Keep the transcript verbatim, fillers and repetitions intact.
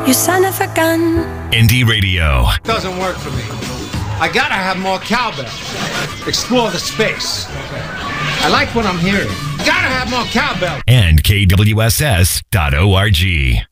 You son of a gun. Indie Radio. Doesn't work for me. I gotta have more cowbell. Explore the space. I like what I'm hearing. Gotta have more cowbell. And K W S S dot org.